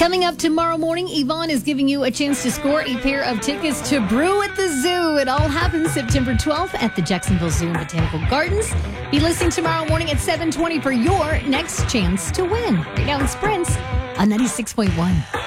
Coming up tomorrow morning, Yvonne is giving you a chance to score a pair of tickets to Brew at the Zoo. It all happens September 12th at the Jacksonville Zoo and Botanical Gardens. Be listening tomorrow morning at 7:20 for your next chance to win. Right now it's Prince on 96.1.